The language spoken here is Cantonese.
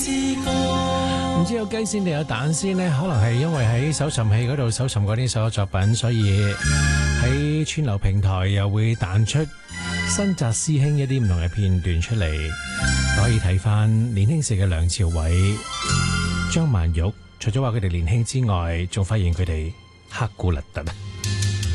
唔知有雞先定有蛋先呢？可能係因為喺搜尋器嗰度搜尋過呢首作品，所以喺串流平台又會彈出新紮師兄一啲唔同嘅片段出嚟，可以睇翻年輕時嘅梁朝偉、張曼玉。除咗話佢哋年輕之外，仲發現佢哋黑古勒特。